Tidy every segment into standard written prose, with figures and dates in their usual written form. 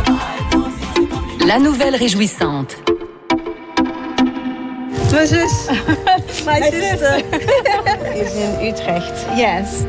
La nouvelle réjouissante. My sister is in Utrecht. Yes.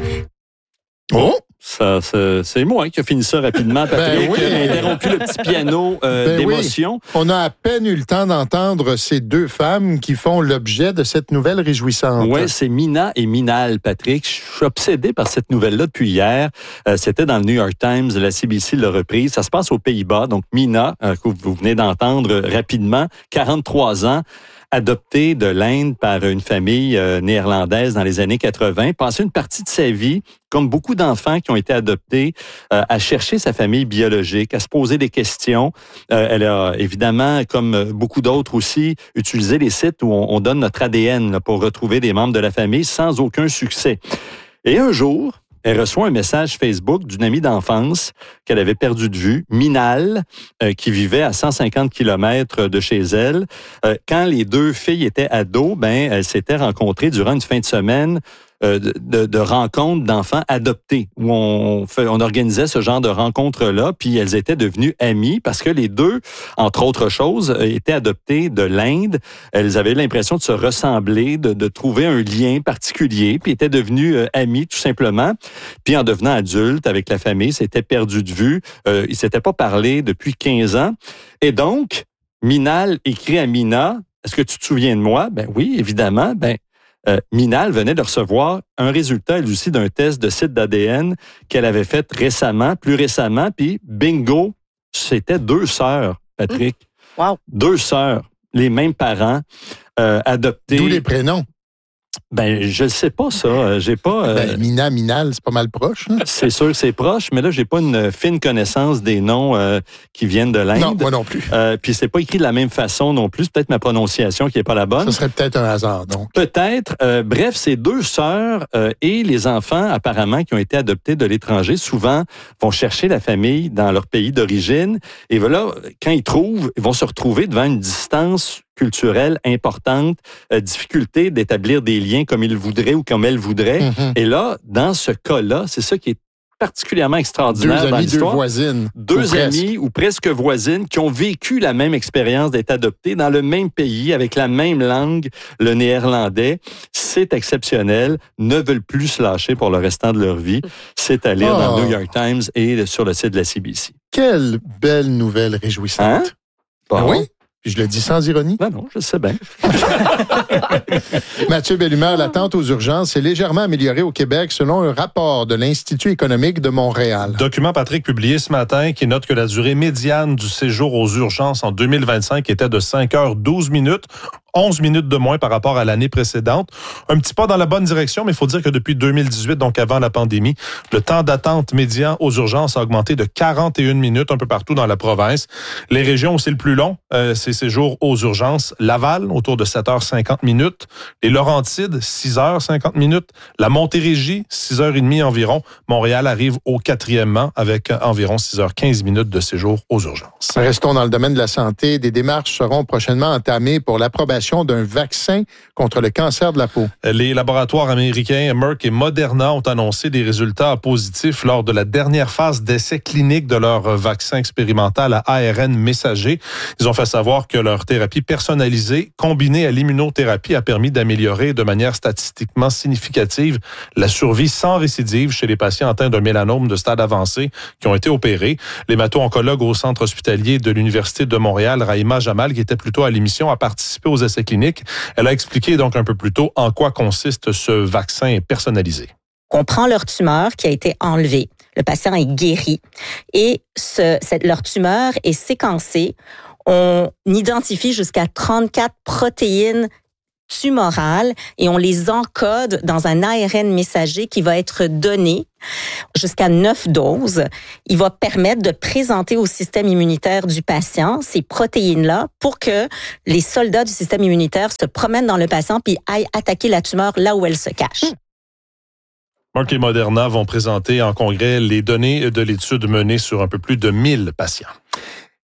Oh! Ça, c'est moi qui a fini ça rapidement, Patrick. Oui. Interrompu le petit piano d'émotion. Oui. On a à peine eu le temps d'entendre ces deux femmes qui font l'objet de cette nouvelle réjouissante. Oui, c'est Mina et Minal, Patrick. Je suis obsédé par cette nouvelle-là depuis hier. C'était dans le New York Times, la CBC l'a reprise. Ça se passe aux Pays-Bas. Donc, Mina, que vous venez d'entendre rapidement, 43 ans, adoptée de l'Inde par une famille néerlandaise dans les années 80, passé une partie de sa vie, comme beaucoup d'enfants qui ont été adoptés, à chercher sa famille biologique, à se poser des questions. Elle a évidemment, comme beaucoup d'autres aussi, utilisé les sites où on donne notre ADN là, pour retrouver des membres de la famille sans aucun succès. Et un jour, elle reçoit un message Facebook d'une amie d'enfance qu'elle avait perdu de vue, Minal, qui vivait à 150 km de chez elle. Quand les deux filles étaient ados, elles s'étaient rencontrées durant une fin de semaine de rencontres d'enfants adoptés, où on organisait ce genre de rencontres-là, puis elles étaient devenues amies parce que les deux, entre autres choses, étaient adoptées de l'Inde. Elles avaient l'impression de se ressembler, de trouver un lien particulier, puis étaient devenues amies tout simplement. Puis en devenant adultes avec la famille, s'étaient perdus de vue. Ils s'étaient pas parlé depuis 15 ans. Et donc, Minal écrit à Mina, « Est-ce que tu te souviens de moi? » Ben oui, évidemment. Minal venait de recevoir un résultat, elle aussi, d'un test de site d'ADN qu'elle avait fait plus récemment, puis bingo, c'était deux sœurs, Patrick. Wow. Deux sœurs, les mêmes parents, adoptés. D'où les prénoms. Je ne sais pas ça. J'ai pas. Mina, Minal, c'est pas mal proche. Hein? C'est sûr que c'est proche, mais là, j'ai pas une fine connaissance des noms qui viennent de l'Inde. Non, moi non plus. Puis c'est pas écrit de la même façon non plus. C'est peut-être ma prononciation qui est pas la bonne. Ce serait peut-être un hasard, donc. Peut-être. Bref, ces deux sœurs et les enfants, apparemment, qui ont été adoptés de l'étranger, souvent vont chercher la famille dans leur pays d'origine. Et voilà, quand ils vont se retrouver devant une distance culturelle importante, difficulté d'établir des liens comme ils voudraient ou comme elles voudraient. Mm-hmm. Et là, dans ce cas-là, c'est ça qui est particulièrement extraordinaire dans l'histoire. Deux voisines. Deux amies ou presque voisines qui ont vécu la même expérience d'être adoptées dans le même pays, avec la même langue, le néerlandais. C'est exceptionnel. Ne veulent plus se lâcher pour le restant de leur vie. C'est à lire dans le New York Times et sur le site de la CBC. Quelle belle nouvelle réjouissante. Hein? Bon. Ah oui? Puis je le dis sans ironie. Non, je sais bien. Mathieu Bellumeur, l'attente aux urgences est légèrement améliorée au Québec selon un rapport de l'Institut économique de Montréal. Document, Patrick, publié ce matin qui note que la durée médiane du séjour aux urgences en 2025 était de 5h12 minutes. 11 minutes de moins par rapport à l'année précédente. Un petit pas dans la bonne direction, mais il faut dire que depuis 2018, donc avant la pandémie, le temps d'attente médian aux urgences a augmenté de 41 minutes un peu partout dans la province. Les régions où c'est le plus long, ces séjours aux urgences, Laval, autour de 7h50 minutes. Les Laurentides, 6h50 minutes. La Montérégie, 6h30 environ. Montréal arrive au 4e rang avec environ 6h15 minutes de séjour aux urgences. Restons dans le domaine de la santé. Des démarches seront prochainement entamées pour l'approbation d'un vaccin contre le cancer de la peau. Les laboratoires américains Merck et Moderna ont annoncé des résultats positifs lors de la dernière phase d'essai clinique de leur vaccin expérimental à ARN messager. Ils ont fait savoir que leur thérapie personnalisée, combinée à l'immunothérapie, a permis d'améliorer de manière statistiquement significative la survie sans récidive chez les patients atteints d'un mélanome de stade avancé qui ont été opérés. L'hémato-oncologue au centre hospitalier de l'Université de Montréal, Rahima Jamal, qui était plutôt à l'émission, a participé aux essais cliniques. Elle a expliqué donc un peu plus tôt en quoi consiste ce vaccin personnalisé. On prend leur tumeur qui a été enlevée. Le patient est guéri et leur tumeur est séquencée. On identifie jusqu'à 34 protéines tumorales et on les encode dans un ARN messager qui va être donné jusqu'à 9 doses. Il va permettre de présenter au système immunitaire du patient ces protéines-là pour que les soldats du système immunitaire se promènent dans le patient puis aillent attaquer la tumeur là où elle se cache. Merck et Moderna vont présenter en congrès les données de l'étude menée sur un peu plus de 1000 patients.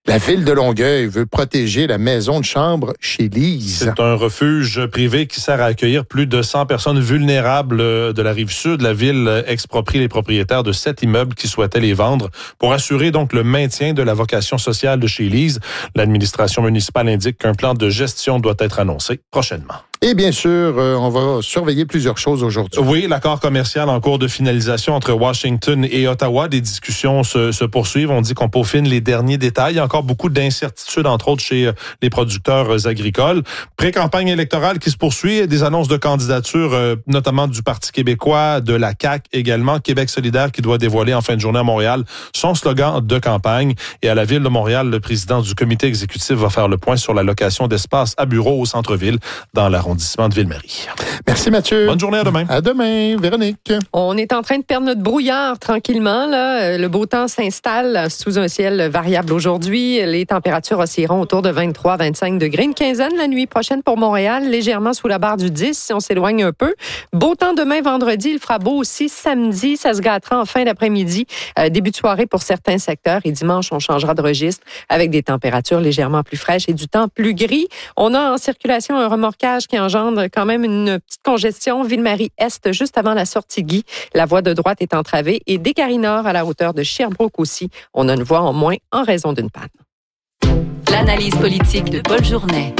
La ville de Longueuil veut protéger la maison de chambre chez Lise. C'est un refuge privé qui sert à accueillir plus de 100 personnes vulnérables de la Rive-Sud. La ville exproprie les propriétaires de 7 immeubles qui souhaitaient les vendre pour assurer donc le maintien de la vocation sociale de chez Lise. L'administration municipale indique qu'un plan de gestion doit être annoncé prochainement. Et bien sûr, on va surveiller plusieurs choses aujourd'hui. Oui, l'accord commercial en cours de finalisation entre Washington et Ottawa. Des discussions se poursuivent. On dit qu'on peaufine les derniers détails. Il y a encore beaucoup d'incertitudes, entre autres chez les producteurs agricoles. Pré-campagne électorale qui se poursuit. Des annonces de candidature, notamment du Parti québécois, de la CAQ également. Québec solidaire qui doit dévoiler en fin de journée à Montréal son slogan de campagne. Et à la Ville de Montréal, le président du comité exécutif va faire le point sur la location d'espace à bureaux au centre-ville dans l'arrondissement de Ville-Marie. Merci Mathieu. Bonne journée, à demain. À demain, Véronique. On est en train de perdre notre brouillard tranquillement. Là. Le beau temps s'installe sous un ciel variable aujourd'hui. Les températures oscilleront autour de 23-25 degrés. Une quinzaine la nuit prochaine pour Montréal, légèrement sous la barre du 10 si on s'éloigne un peu. Beau temps demain, vendredi. Il fera beau aussi samedi. Ça se gâtera en fin d'après-midi. Début de soirée pour certains secteurs. Et dimanche, on changera de registre avec des températures légèrement plus fraîches et du temps plus gris. On a en circulation un remorquage qui engendre quand même une petite congestion. Ville-Marie-Est, juste avant la sortie Guy. La voie de droite est entravée. Et des Gary-Nord à la hauteur de Sherbrooke aussi. On a une voie en moins en raison d'une panne. L'analyse politique de Paul Journet.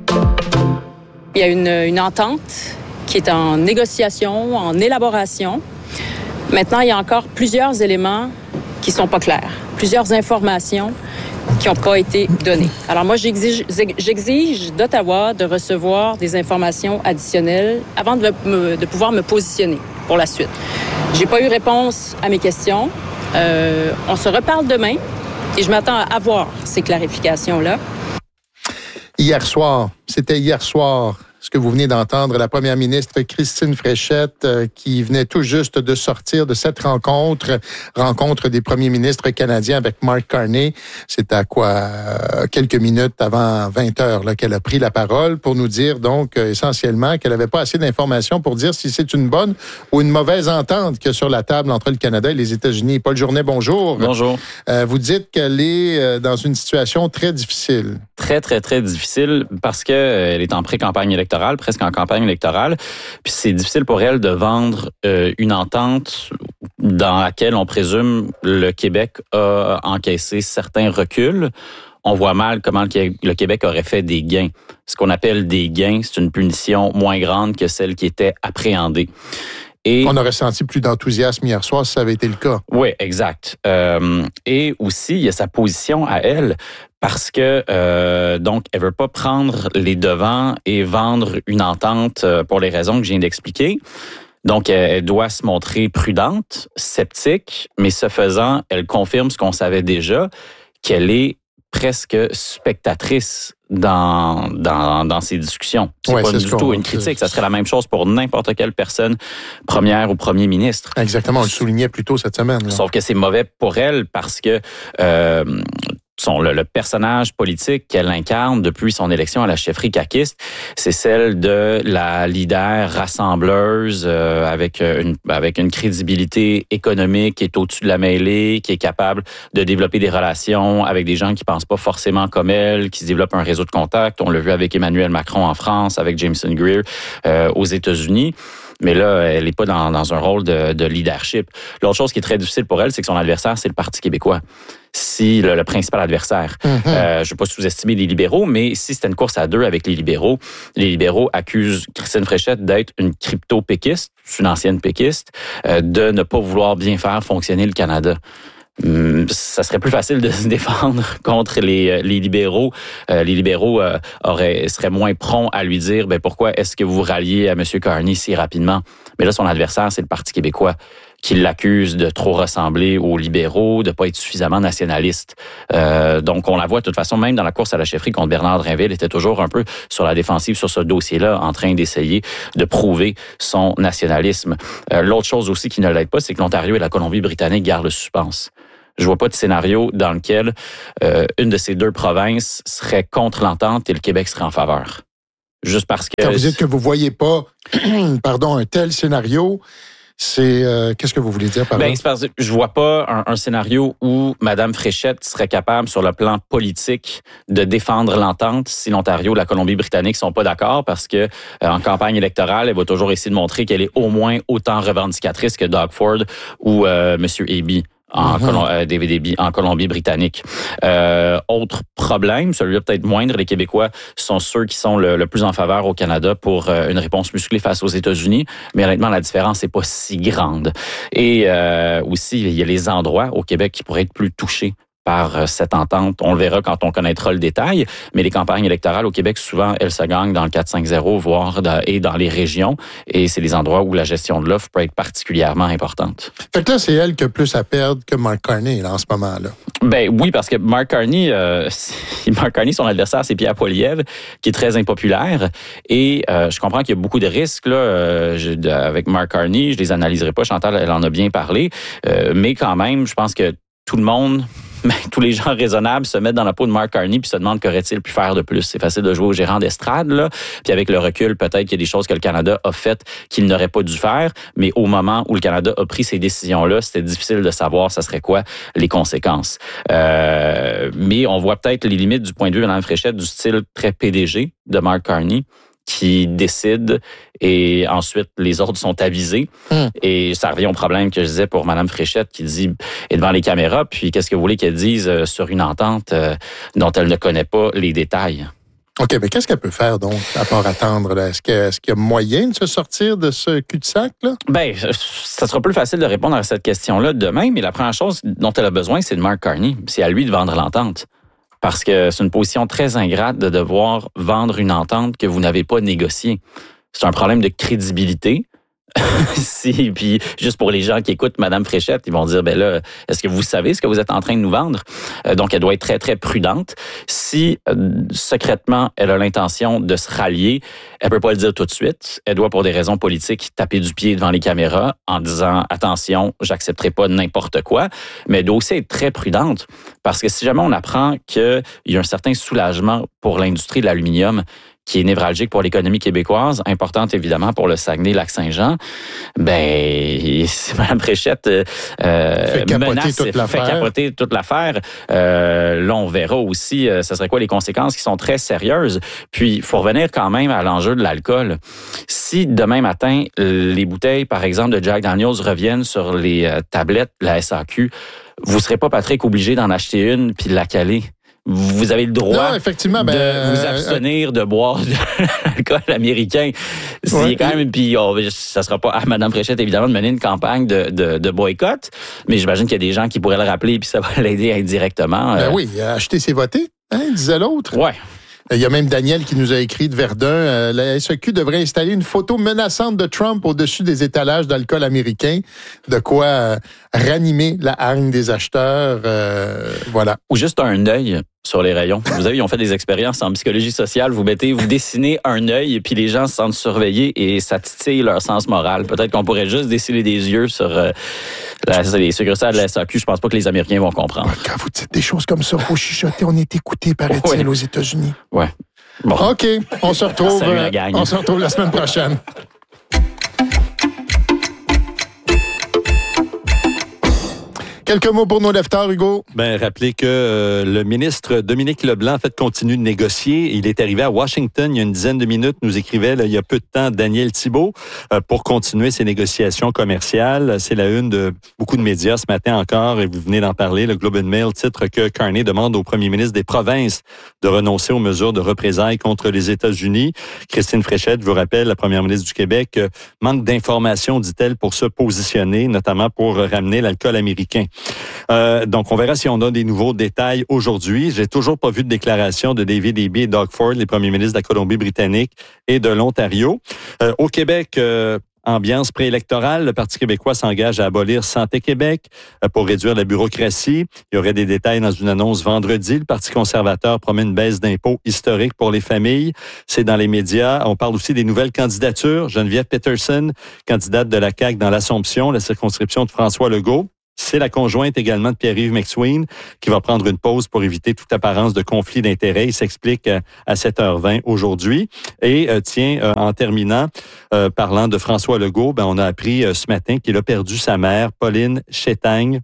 Il y a une entente qui est en négociation, en élaboration. Maintenant, il y a encore plusieurs éléments qui ne sont pas clairs. Plusieurs informations qui n'ont pas été données. Alors moi, j'exige d'Ottawa de recevoir des informations additionnelles avant de pouvoir me positionner pour la suite. J'ai pas eu réponse à mes questions. On se reparle demain et je m'attends à avoir ces clarifications-là. C'était hier soir, ce que vous venez d'entendre, la première ministre Christine Fréchette, qui venait tout juste de sortir de cette rencontre des premiers ministres canadiens avec Mark Carney. C'est à quelques minutes avant 20 heures là, qu'elle a pris la parole pour nous dire donc essentiellement qu'elle n'avait pas assez d'informations pour dire si c'est une bonne ou une mauvaise entente qu'il y a sur la table entre le Canada et les États-Unis. Paul Journet, bonjour. Bonjour. Vous dites qu'elle est dans une situation très difficile. Très, très, très difficile parce qu'elle est en pré-campagne électorale, presque en campagne électorale. Puis c'est difficile pour elle de vendre une entente dans laquelle on présume le Québec a encaissé certains reculs. On voit mal comment le Québec aurait fait des gains. Ce qu'on appelle des gains, c'est une punition moins grande que celle qui était appréhendée. Et on aurait senti plus d'enthousiasme hier soir si ça avait été le cas. Oui, exact. Et aussi, il y a sa position à elle parce que donc elle veut pas prendre les devants et vendre une entente pour les raisons que je viens d'expliquer. Donc, elle doit se montrer prudente, sceptique, mais ce faisant, elle confirme ce qu'on savait déjà, qu'elle est presque spectatrice dans ces discussions. C'est pas du tout une critique. Ça serait la même chose pour n'importe quelle personne, première ou premier ministre. Exactement, on le soulignait plus tôt cette semaine. Là. Sauf que c'est mauvais pour elle parce que le personnage politique qu'elle incarne depuis son élection à la chefferie caquiste, c'est celle de la leader rassembleuse avec une crédibilité économique qui est au-dessus de la mêlée, qui est capable de développer des relations avec des gens qui pensent pas forcément comme elle, qui se développent un réseau de contacts. On l'a vu avec Emmanuel Macron en France, avec Jameson Greer aux États-Unis. Mais là, elle n'est pas dans un rôle de leadership. L'autre chose qui est très difficile pour elle, c'est que son adversaire, c'est le Parti québécois. Si le principal adversaire, je ne veux pas sous-estimer les libéraux, mais si c'était une course à deux avec les libéraux accusent Christine Fréchette d'être une crypto-péquiste, une ancienne péquiste, de ne pas vouloir bien faire fonctionner le Canada. Ça serait plus facile de se défendre contre les libéraux. Les libéraux seraient moins prompts à lui dire pourquoi est-ce que vous vous ralliez à M. Carney si rapidement. Mais là, son adversaire, c'est le Parti québécois qui l'accuse de trop ressembler aux libéraux, de pas être suffisamment nationaliste. Donc, on la voit de toute façon, même dans la course à la chefferie contre Bernard Drinville, était toujours un peu sur la défensive sur ce dossier-là, en train d'essayer de prouver son nationalisme. L'autre chose aussi qui ne l'aide pas, c'est que l'Ontario et la Colombie-Britannique gardent le suspense. Je vois pas de scénario dans lequel une de ces deux provinces serait contre l'entente et le Québec serait en faveur. Juste parce que... Quand vous dites que vous voyez pas un tel scénario, Qu'est-ce que vous voulez dire par là? C'est parce que je vois pas un scénario où Mme Fréchette serait capable, sur le plan politique, de défendre l'entente si l'Ontario et la Colombie-Britannique sont pas d'accord, parce que en campagne électorale, elle va toujours essayer de montrer qu'elle est au moins autant revendicatrice que Doug Ford ou M. Eby. David Eby en Colombie-Britannique. Autre problème, celui-là peut-être moindre, les Québécois sont ceux qui sont le plus en faveur au Canada pour une réponse musclée face aux États-Unis, mais honnêtement, la différence n'est pas si grande. Et aussi, il y a les endroits au Québec qui pourraient être plus touchés par cette entente. On le verra quand on connaîtra le détail, mais les campagnes électorales au Québec, souvent, elles se gagnent dans le 4-5-0, voire et dans les régions, et c'est les endroits où la gestion de l'offre peut être particulièrement importante. Fait que là, c'est elle qui a plus à perdre que Mark Carney, là, en ce moment-là. Oui, parce que Mark Carney, son adversaire, c'est Pierre Poilievre, qui est très impopulaire, et je comprends qu'il y a beaucoup de risques là avec Mark Carney. Je les analyserai pas, Chantal, elle en a bien parlé, mais quand même, je pense que tout le monde... tous les gens raisonnables se mettent dans la peau de Mark Carney puis se demandent qu'aurait-il pu faire de plus. C'est facile de jouer au gérant d'estrade, là. Puis avec le recul, peut-être qu'il y a des choses que le Canada a faites qu'il n'aurait pas dû faire, mais au moment où le Canada a pris ces décisions-là, c'était difficile de savoir ça serait quoi les conséquences. Mais on voit peut-être les limites du point de vue de Mme Fréchette, du style très PDG de Mark Carney, qui décide et ensuite les autres sont avisés. Et ça revient au problème que je disais pour Mme Fréchette qui dit est devant les caméras, puis qu'est-ce que vous voulez qu'elle dise sur une entente dont elle ne connaît pas les détails? OK, mais qu'est-ce qu'elle peut faire donc, à part attendre? Là? Est-ce qu'il y a moyen de se sortir de ce cul-de-sac, là? Ça sera plus facile de répondre à cette question-là demain, mais la première chose dont elle a besoin, c'est de Mark Carney. C'est à lui de vendre l'entente. Parce que c'est une position très ingrate de devoir vendre une entente que vous n'avez pas négociée. C'est un problème de crédibilité. Puis juste pour les gens qui écoutent Mme Fréchette, ils vont dire, est-ce que vous savez ce que vous êtes en train de nous vendre? Donc, elle doit être très, très prudente. Si, secrètement, elle a l'intention de se rallier, elle peut pas le dire tout de suite. Elle doit, pour des raisons politiques, taper du pied devant les caméras en disant, attention, j'accepterai pas n'importe quoi. Mais elle doit aussi être très prudente. Parce que si jamais on apprend qu'il y a un certain soulagement pour l'industrie de l'aluminium, qui est névralgique pour l'économie québécoise, importante évidemment pour le Saguenay-Lac-Saint-Jean, Mme Fréchette fait capoter toute l'affaire. Là, on verra aussi, ce serait quoi les conséquences qui sont très sérieuses. Puis, il faut revenir quand même à l'enjeu de l'alcool. Si demain matin, les bouteilles, par exemple, de Jack Daniels reviennent sur les tablettes de la SAQ, vous ne serez pas, Patrick, obligé d'en acheter une puis de la caler. Vous avez le droit de vous abstenir de boire de l'alcool américain. C'est quand même, puis ça sera pas à Mme Fréchette, évidemment, de mener une campagne de boycott, mais j'imagine qu'il y a des gens qui pourraient le rappeler, puis ça va l'aider indirectement. Oui, acheter, c'est voter, disait l'autre. Ouais. Il y a même Daniel qui nous a écrit de Verdun, la SAQ devrait installer une photo menaçante de Trump au-dessus des étalages d'alcool américain, de quoi ranimer la hargne des acheteurs, voilà. Ou juste un œil sur les rayons. Vous savez, ils ont fait des expériences en psychologie sociale. Vous dessinez un œil et puis les gens se sentent surveillés et ça titille leur sens moral. Peut-être qu'on pourrait juste dessiner des yeux sur les succursales de la SAQ. Je pense pas que les Américains vont comprendre. Quand vous dites des choses comme ça, faut chuchoter. On est écoutés, paraît-il, aux États-Unis. Ouais. Bon. OK. On se retrouve. Salut la gang. On se retrouve la semaine prochaine. Quelques mots pour nos lecteurs, Hugo. Rappelez que le ministre Dominique Leblanc, en fait, continue de négocier. Il est arrivé à Washington il y a une dizaine de minutes, nous écrivait il y a peu de temps Daniel Thibault, pour continuer ses négociations commerciales. C'est la une de beaucoup de médias ce matin encore, et vous venez d'en parler. Le Globe and Mail titre que Carney demande au premier ministre des provinces de renoncer aux mesures de représailles contre les États-Unis. Christine Fréchette, je vous rappelle, la première ministre du Québec, manque d'informations, dit-elle, pour se positionner, notamment pour ramener l'alcool américain. Donc, on verra si on a des nouveaux détails aujourd'hui. J'ai toujours pas vu de déclaration de David Eby et Doug Ford, les premiers ministres de la Colombie-Britannique et de l'Ontario. Au Québec, ambiance préélectorale, le Parti québécois s'engage à abolir Santé Québec pour réduire la bureaucratie. Il y aurait des détails dans une annonce vendredi. Le Parti conservateur promet une baisse d'impôts historique pour les familles. C'est dans les médias. On parle aussi des nouvelles candidatures. Geneviève Peterson, candidate de la CAQ dans l'Assomption, la circonscription de François Legault. C'est la conjointe également de Pierre-Yves McSween qui va prendre une pause pour éviter toute apparence de conflit d'intérêts. Il s'explique à 7h20 aujourd'hui. Et en terminant, parlant de François Legault, on a appris ce matin qu'il a perdu sa mère, Pauline Chétagne.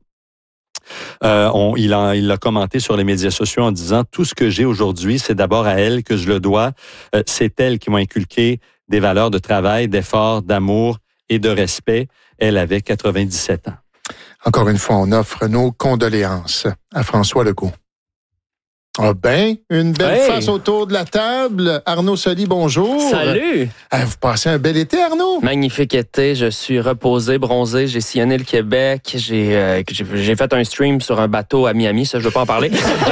Il l'a commenté sur les médias sociaux en disant « Tout ce que j'ai aujourd'hui, c'est d'abord à elle que je le dois. C'est elle qui m'a inculqué des valeurs de travail, d'effort, d'amour et de respect. » Elle avait 97 ans. Encore une fois, on offre nos condoléances à François Legault. Ah ben, une belle face autour de la table. Arnaud Soli, bonjour. Salut. Vous passez un bel été, Arnaud? Magnifique été. Je suis reposé, bronzé. J'ai sillonné le Québec. J'ai fait un stream sur un bateau à Miami. Ça, je ne veux pas en parler.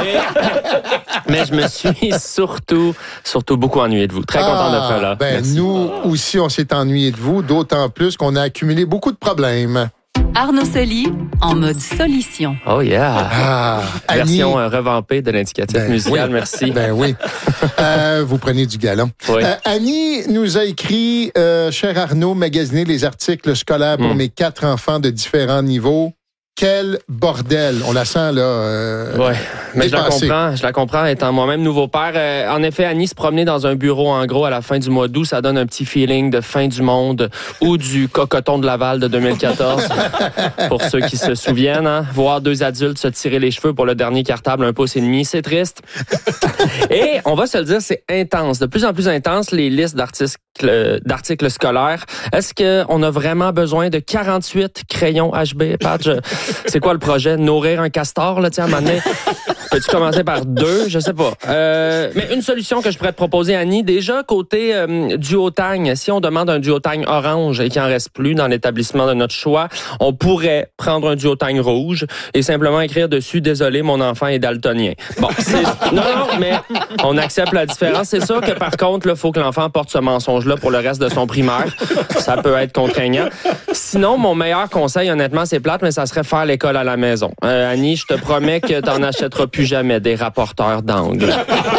Mais je me suis surtout beaucoup ennuyé de vous. Très content d'être là. Merci. Nous aussi, on s'est ennuyé de vous, d'autant plus qu'on a accumulé beaucoup de problèmes. Arnaud Soli, en mode solution. Oh yeah! Version revampée de l'indicatif musical, oui. Merci. Ben oui. Vous prenez du galon. Oui. Annie nous a écrit, cher Arnaud, magasiner les articles scolaires pour mes 4 enfants de différents niveaux. Quel bordel! On la sent, là. Oui, mais je la comprends, étant moi-même nouveau père. En effet, Annie, se promener dans un bureau, en gros, à la fin du mois d'août, ça donne un petit feeling de fin du monde ou du cocoton de Laval de 2014. Pour ceux qui se souviennent, hein? Voir 2 adultes se tirer les cheveux pour le dernier cartable 1,5 pouces, c'est triste. Et on va se le dire, c'est intense. De plus en plus intense, les listes d'articles scolaires. Est-ce qu'on a vraiment besoin de 48 crayons HB, Pat? C'est quoi le projet? Nourrir un castor, là, tiens, à un moment donné? Peux-tu commencer par 2? Je sais pas. Mais une solution que je pourrais te proposer, Annie, déjà, côté duotang, si on demande un duotang orange et qu'il n'en reste plus dans l'établissement de notre choix, on pourrait prendre un duotang rouge et simplement écrire dessus « Désolé, mon enfant est daltonien ». Bon, non, mais on accepte la différence. C'est sûr que, par contre, il faut que l'enfant porte ce mensonge-là pour le reste de son primaire. Ça peut être contraignant. Sinon, mon meilleur conseil, honnêtement, c'est plate, mais ça serait faire l'école à la maison. Annie, je te promets que t'en achèteras plus jamais des rapporteurs d'angle.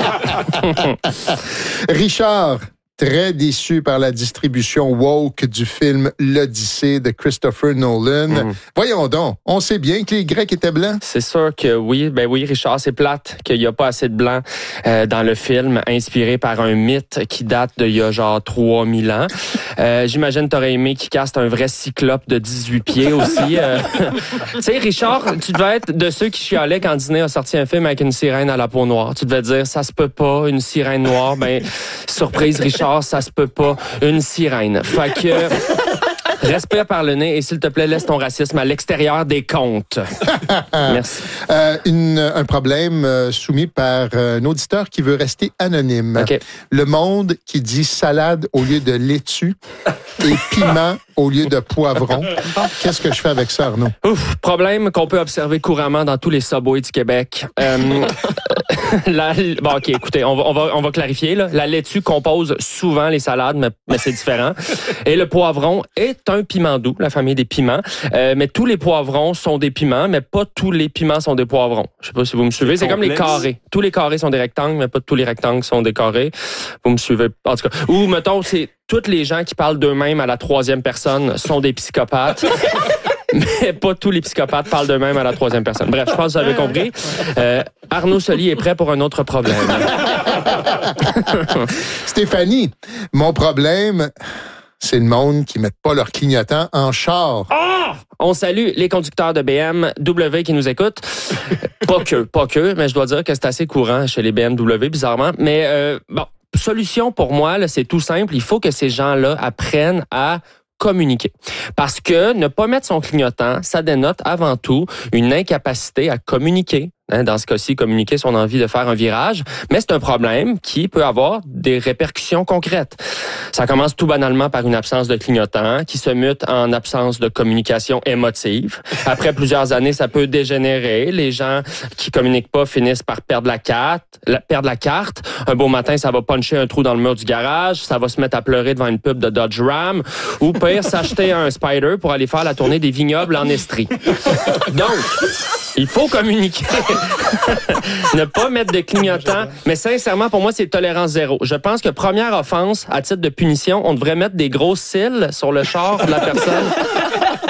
Richard, très déçu par la distribution woke du film L'Odyssée de Christopher Nolan. Voyons donc, on sait bien que les Grecs étaient blancs. C'est sûr que oui. Ben oui, Richard, c'est plate qu'il n'y a pas assez de blancs dans le film, inspiré par un mythe qui date d'il y a genre 3000 ans. J'imagine que t'aurais aimé qu'il caste un vrai cyclope de 18 pieds aussi. Tu sais, Richard, tu devais être de ceux qui chialaient quand Disney a sorti un film avec une sirène à la peau noire. Tu devais dire, ça se peut pas, une sirène noire. Ben, surprise, Richard, ça se peut pas, une sirène. Fait que... respire par le nez et s'il te plaît, laisse ton racisme à l'extérieur des comptes. Merci. Un problème soumis par un auditeur qui veut rester anonyme. Okay. Le Monde qui dit salade au lieu de laitue et piment au lieu de poivron. Qu'est-ce que je fais avec ça, Arnaud? Problème qu'on peut observer couramment dans tous les Subways du Québec. Bon, OK, écoutez, on va clarifier. Là. La laitue compose souvent les salades, mais c'est différent. Et le poivron est un piment doux, la famille des piments. Mais tous les poivrons sont des piments, mais pas tous les piments sont des poivrons. Je sais pas si vous me suivez. C'est comme les carrés. Tous les carrés sont des rectangles, mais pas tous les rectangles sont des carrés. Vous me suivez? En tout cas. Ou, mettons, c'est toutes les gens qui parlent d'eux-mêmes à la 3e personne sont des psychopathes. Mais pas tous les psychopathes parlent d'eux-mêmes à la 3e personne. Bref, je pense que vous avez compris. Arnaud Soli est prêt pour un autre problème. Stéphanie, mon problème, c'est le monde qui ne met pas leur clignotant en char. On salue les conducteurs de BMW qui nous écoutent. Pas que, mais je dois dire que c'est assez courant chez les BMW, bizarrement. Mais bon, solution pour moi, là, c'est tout simple. Il faut que ces gens-là apprennent à communiquer. Parce que ne pas mettre son clignotant, ça dénote avant tout une incapacité à communiquer. Dans ce cas-ci, communiquer son envie de faire un virage, mais c'est un problème qui peut avoir des répercussions concrètes. Ça commence tout banalement par une absence de clignotant qui se mute en absence de communication émotive. Après plusieurs années, ça peut dégénérer. Les gens qui communiquent pas finissent par perdre la carte. Un beau matin, ça va puncher un trou dans le mur du garage. Ça va se mettre à pleurer devant une pub de Dodge Ram. Ou pire, s'acheter un Spider pour aller faire la tournée des vignobles en Estrie. Donc, il faut communiquer. Ne pas mettre de clignotant. Mais sincèrement, pour moi, c'est tolérance zéro. Je pense que première offense, à titre de punition, on devrait mettre des grosses cils sur le char de la personne.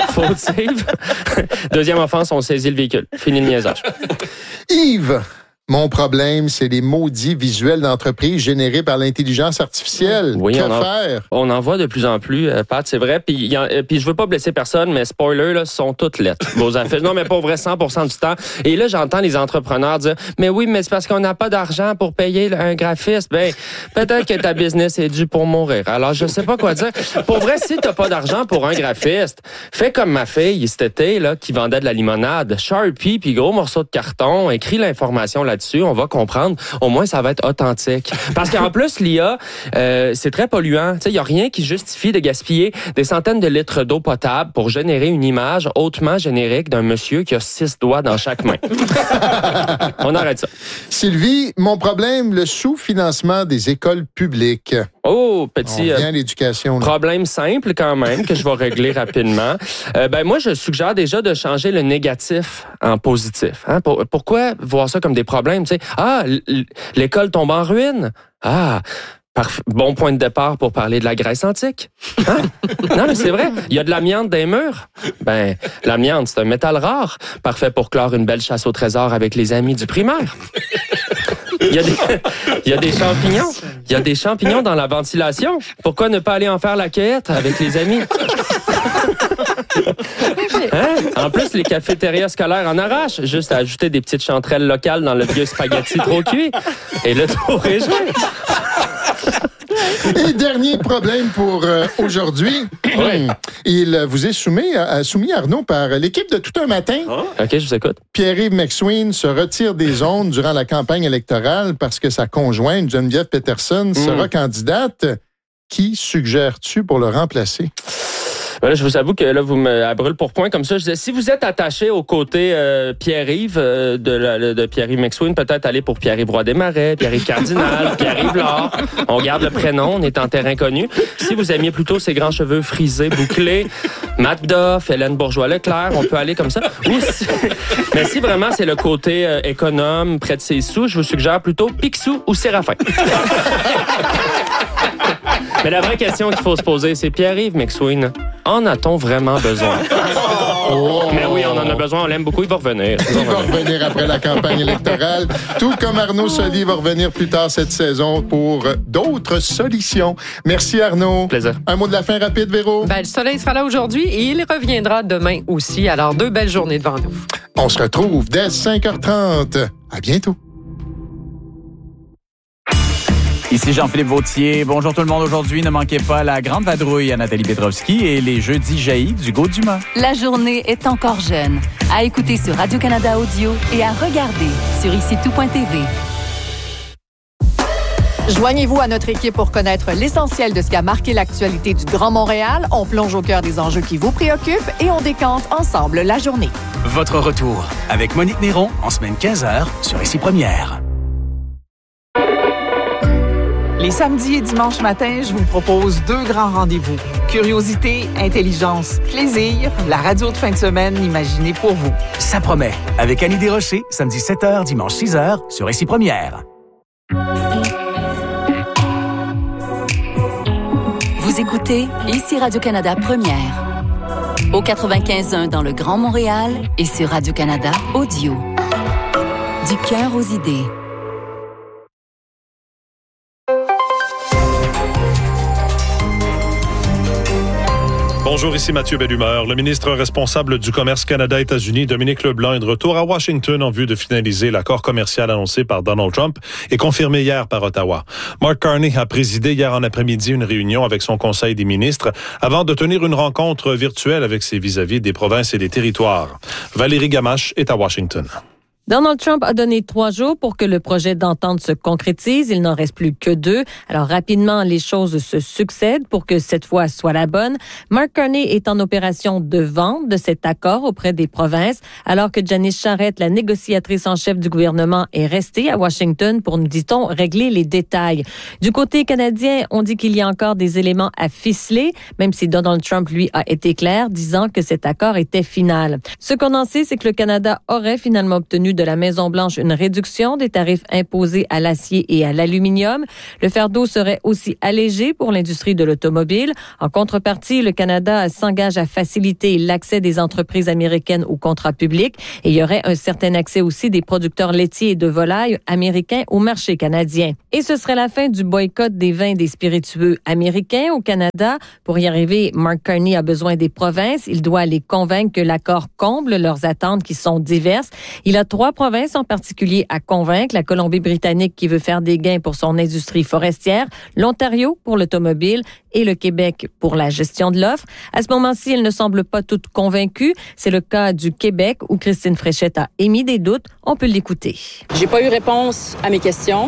Faute save. Deuxième offense, on saisit le véhicule. Fini le niaisage. Yves, mon problème, c'est les maudits visuels d'entreprise générés par l'intelligence artificielle. Oui, que faire? On en voit de plus en plus, Pat, c'est vrai. Puis je veux pas blesser personne, mais spoiler, là, sont toutes lettres, vos affaires. Non, mais pas vrai, 100% du temps. Et là, j'entends les entrepreneurs dire, mais oui, mais c'est parce qu'on n'a pas d'argent pour payer un graphiste. Ben, peut-être que ta business est due pour mourir. Alors, je sais pas quoi dire. Pour vrai, si t'as pas d'argent pour un graphiste, fais comme ma fille cet été, là, qui vendait de la limonade. Sharpie, puis gros morceau de carton, écris l'information là-dessus, on va comprendre. Au moins, ça va être authentique. Parce qu'en plus, l'IA, c'est très polluant. Il n'y a rien qui justifie de gaspiller des centaines de litres d'eau potable pour générer une image hautement générique d'un monsieur qui a 6 doigts dans chaque main. On arrête ça. Sylvie, mon problème, le sous-financement des écoles publiques. Oh, petit l'éducation, problème simple quand même que je vais régler rapidement. Moi, je suggère déjà de changer le négatif en positif. Hein? Pourquoi voir ça comme des problèmes? Tu sais, l'école tombe en ruine. Bon point de départ pour parler de la Grèce antique. Hein? Non, mais c'est vrai. Il y a de l'amiante dans les murs. L'amiante, c'est un métal rare. Parfait pour clore une belle chasse au trésor avec les amis du primaire. Il y a des champignons. Il y a des champignons dans la ventilation. Pourquoi ne pas aller en faire la cueillette avec les amis? Hein? En plus, les cafétérias scolaires en arrachent. Juste à ajouter des petites chanterelles locales dans le vieux spaghetti trop cuit. Et le tour est joué. Et dernier problème pour aujourd'hui. Oui. Il vous est soumis, Arnaud, par l'équipe de Tout un matin. OK, je vous écoute. Pierre-Yves McSween se retire des ondes durant la campagne électorale parce que sa conjointe, Geneviève Peterson, sera candidate. Qui suggères-tu pour le remplacer? Là, je vous avoue que là, vous me brûlez pour point comme ça. Je disais, si vous êtes attaché au côté Pierre-Yves de Pierre-Yves McSween, peut-être aller pour Pierre-Yves Roy-Desmarais, Pierre-Yves Cardinal, Pierre-Yves Laure. On garde le prénom, on est en terrain connu. Si vous aimiez plutôt ses grands cheveux frisés, bouclés, Matt Doff, Hélène Bourgeois-Leclerc, on peut aller comme ça. Mais si vraiment c'est le côté économe, près de ses sous, je vous suggère plutôt Picsou ou Séraphin. Mais la vraie question qu'il faut se poser, c'est Pierre-Yves McSween, en a-t-on vraiment besoin? Mais oui, on en a besoin, on l'aime beaucoup, il va revenir. Il va revenir après la campagne électorale, tout comme Arnaud Soli va revenir plus tard cette saison pour d'autres solutions. Merci Arnaud. Plaisir. Un mot de la fin rapide, Véro? Le soleil sera là aujourd'hui et il reviendra demain aussi. Alors, 2 belles journées devant nous. On se retrouve dès 5h30. À bientôt. Ici Jean-Philippe Vautier. Bonjour tout le monde. Aujourd'hui, ne manquez pas la grande vadrouille à Nathalie Petrovski et les jeudis jaillis d'Hugo Dumas. La journée est encore jeune. À écouter sur Radio-Canada Audio et à regarder sur icitout.tv. Joignez-vous à notre équipe pour connaître l'essentiel de ce qui a marqué l'actualité du Grand Montréal. On plonge au cœur des enjeux qui vous préoccupent et on décante ensemble la journée. Votre retour avec Monique Néron en semaine 15h sur Ici Première. Les samedis et dimanches matins, je vous propose 2 grands rendez-vous. Curiosité, intelligence, plaisir, la radio de fin de semaine imaginée pour vous. Ça promet. Avec Annie Desrochers, samedi 7h, dimanche 6h sur Ici Première. Vous écoutez Ici Radio-Canada Première. Au 95.1 dans le Grand Montréal et sur Radio-Canada Audio. Du cœur aux idées. Bonjour, ici Mathieu Bellumeur. Le ministre responsable du commerce Canada-États-Unis, Dominique Leblanc, est de retour à Washington en vue de finaliser l'accord commercial annoncé par Donald Trump et confirmé hier par Ottawa. Mark Carney a présidé hier en après-midi une réunion avec son conseil des ministres avant de tenir une rencontre virtuelle avec ses vis-à-vis des provinces et des territoires. Valérie Gamache est à Washington. Donald Trump a donné 3 jours pour que le projet d'entente se concrétise. Il n'en reste plus que 2. Alors, rapidement, les choses se succèdent pour que cette fois soit la bonne. Mark Carney est en opération de vente de cet accord auprès des provinces, alors que Janice Charette, la négociatrice en chef du gouvernement, est restée à Washington pour, nous dit-on, régler les détails. Du côté canadien, on dit qu'il y a encore des éléments à ficeler, même si Donald Trump, lui, a été clair, disant que cet accord était final. Ce qu'on en sait, c'est que le Canada aurait finalement obtenu de de la Maison-Blanche une réduction des tarifs imposés à l'acier et à l'aluminium. Le fardeau serait aussi allégé pour l'industrie de l'automobile. En contrepartie, le Canada s'engage à faciliter l'accès des entreprises américaines aux contrats publics et il y aurait un certain accès aussi des producteurs laitiers et de volailles américains au marché canadien. Et ce serait la fin du boycott des vins et des spiritueux américains au Canada. Pour y arriver, Mark Carney a besoin des provinces. Il doit les convaincre que l'accord comble leurs attentes qui sont diverses. Il a 3 provinces en particulier à convaincre. La Colombie-Britannique qui veut faire des gains pour son industrie forestière, l'Ontario pour l'automobile et le Québec pour la gestion de l'offre. À ce moment-ci, elles ne semblent pas toutes convaincues. C'est le cas du Québec où Christine Fréchette a émis des doutes. On peut l'écouter. J'ai pas eu réponse à mes questions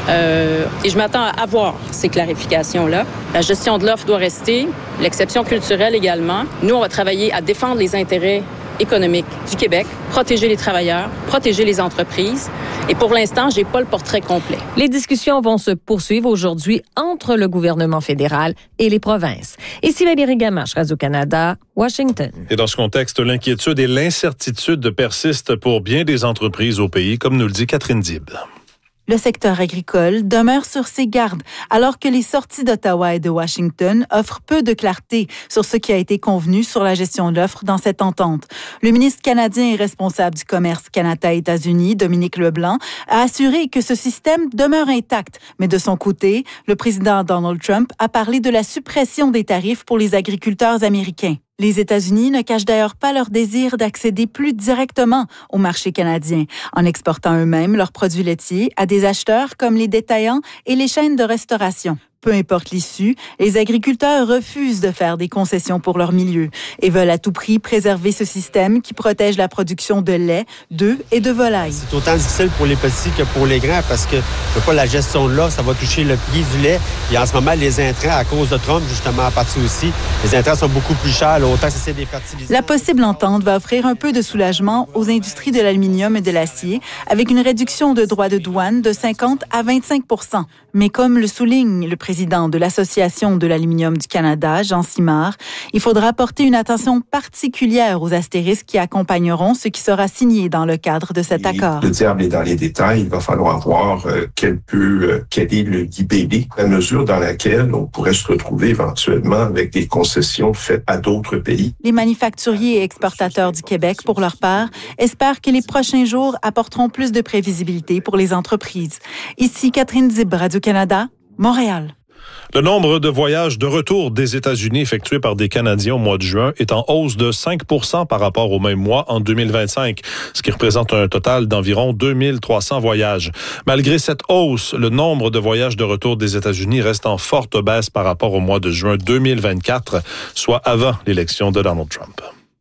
et je m'attends à avoir ces clarifications-là. La gestion de l'offre doit rester, l'exception culturelle également. Nous, on va travailler à défendre les intérêts économiques du Québec, protéger les travailleurs, protéger les entreprises. Et pour l'instant, j'ai pas le portrait complet. Les discussions vont se poursuivre aujourd'hui entre le gouvernement fédéral et les provinces. Ici Valérie Gamache, Radio-Canada, Washington. Et dans ce contexte, l'inquiétude et l'incertitude persistent pour bien des entreprises au pays, comme nous le dit Catherine Dib. Le secteur agricole demeure sur ses gardes, alors que les sorties d'Ottawa et de Washington offrent peu de clarté sur ce qui a été convenu sur la gestion de l'offre dans cette entente. Le ministre canadien et responsable du commerce Canada-États-Unis, Dominique Leblanc, a assuré que ce système demeure intact. Mais de son côté, le président Donald Trump a parlé de la suppression des tarifs pour les agriculteurs américains. Les États-Unis ne cachent d'ailleurs pas leur désir d'accéder plus directement au marché canadien, en exportant eux-mêmes leurs produits laitiers à des acheteurs comme les détaillants et les chaînes de restauration. Peu importe l'issue, les agriculteurs refusent de faire des concessions pour leur milieu et veulent à tout prix préserver ce système qui protège la production de lait, d'œufs et de volailles. C'est autant difficile pour les petits que pour les grands parce que la gestion de l'offre, ça va toucher le prix du lait. Et en ce moment, les intrants, à cause de Trump, justement, en partie aussi, les intrants sont beaucoup plus chers, là, autant que c'est des fertilisants. La possible entente va offrir un peu de soulagement aux industries de l'aluminium et de l'acier avec une réduction de droits de douane de 50 à 25 %. Mais comme le souligne le président de l'Association de l'aluminium du Canada, Jean Simard, il faudra porter une attention particulière aux astérisques qui accompagneront ce qui sera signé dans le cadre de cet accord. Le diable est dans les détails. Il va falloir voir quel est le libellé, la mesure dans laquelle on pourrait se retrouver éventuellement avec des concessions faites à d'autres pays. Les manufacturiers et exportateurs du Québec, pour leur part, espèrent que les prochains jours apporteront plus de prévisibilité pour les entreprises. Ici Catherine Dib, Radio-Canada, Montréal. Le nombre de voyages de retour des États-Unis effectués par des Canadiens au mois de juin est en hausse de 5 % par rapport au même mois en 2025, ce qui représente un total d'environ 2300 voyages. Malgré cette hausse, le nombre de voyages de retour des États-Unis reste en forte baisse par rapport au mois de juin 2024, soit avant l'élection de Donald Trump.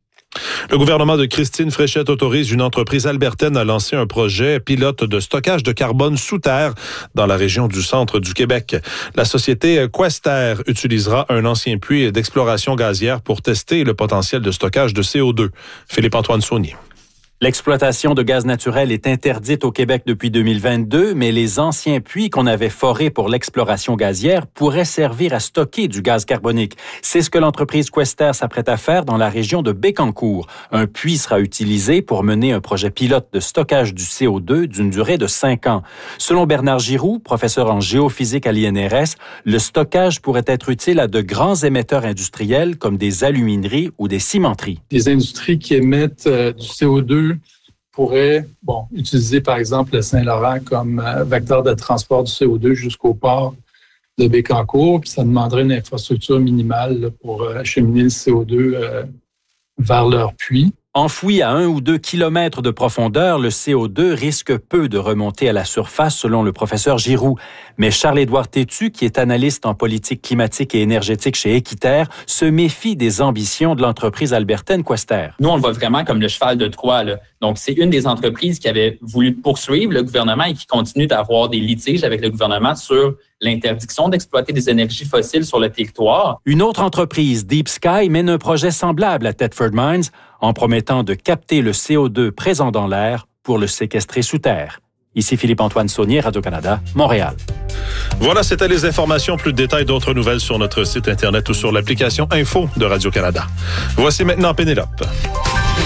Le gouvernement de Christine Fréchette autorise une entreprise albertaine à lancer un projet pilote de stockage de carbone sous terre dans la région du centre du Québec. La société Quester utilisera un ancien puits d'exploration gazière pour tester le potentiel de stockage de CO2. Philippe-Antoine Saunier. L'exploitation de gaz naturel est interdite au Québec depuis 2022, mais les anciens puits qu'on avait forés pour l'exploration gazière pourraient servir à stocker du gaz carbonique. C'est ce que l'entreprise Quester s'apprête à faire dans la région de Bécancour. Un puits sera utilisé pour mener un projet pilote de stockage du CO2 d'une durée de 5 ans. Selon Bernard Giroux, professeur en géophysique à l'INRS, le stockage pourrait être utile à de grands émetteurs industriels comme des alumineries ou des cimenteries. Des industries qui émettent du CO2 pourraient utiliser, par exemple, le Saint-Laurent comme vecteur de transport du CO2 jusqu'au port de Bécancour. Puis ça demanderait une infrastructure minimale là, pour acheminer le CO2 vers leur puits. Enfoui à 1 ou 2 kilomètres de profondeur, le CO2 risque peu de remonter à la surface, selon le professeur Giroux. Mais Charles-Édouard Tétu, qui est analyste en politique climatique et énergétique chez Équiterre, se méfie des ambitions de l'entreprise albertaine Quester. Nous, on le voit vraiment comme le cheval de Troie, là. Donc, c'est une des entreprises qui avait voulu poursuivre le gouvernement et qui continue d'avoir des litiges avec le gouvernement sur l'interdiction d'exploiter des énergies fossiles sur le territoire. Une autre entreprise, Deep Sky, mène un projet semblable à Thetford Mines en promettant de capter le CO2 présent dans l'air pour le séquestrer sous terre. Ici Philippe-Antoine Saunier, Radio-Canada, Montréal. Voilà, c'était les informations. Plus de détails, d'autres nouvelles sur notre site Internet ou sur l'application Info de Radio-Canada. Voici maintenant Pénélope.